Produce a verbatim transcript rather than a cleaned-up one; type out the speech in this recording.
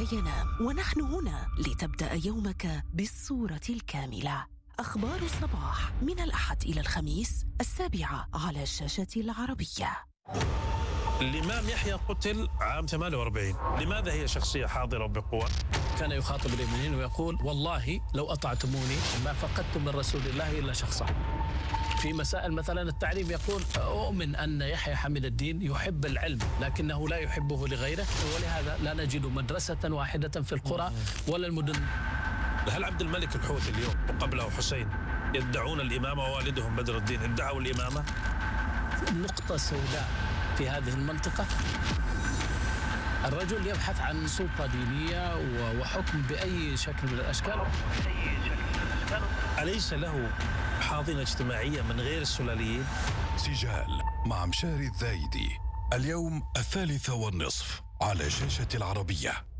ينام، ونحن هنا لتبدأ يومك بالصورة الكاملة. أخبار الصباح من الأحد إلى الخميس السابعة على شاشة العربية. الإمام يحيى قتل عام ثمانية وأربعين، لماذا هي شخصية حاضرة بقوة؟ كان يخاطب المؤمنين ويقول: والله لو أطعتموني ما فقدتم من رسول الله إلا شخصا. في مسائل مثلا التعليم يقول: أؤمن أن يحيى حميد الدين يحب العلم لكنه لا يحبه لغيره، ولهذا لا نجد مدرسة واحدة في القرى ولا المدن. هل عبد الملك الحوثي اليوم وقبله حسين يدعون الإمامة ووالدهم بدر الدين ادعوا الإمامة؟ نقطة سوداء في هذه المنطقة. الرجل يبحث عن سلطة دينية وحكم بأي شكل من الأشكال. أليس له حاضنة اجتماعية من غير السلاليين؟ سجال مع مشاري الذايدي اليوم الثالثة والنصف على شاشة العربية.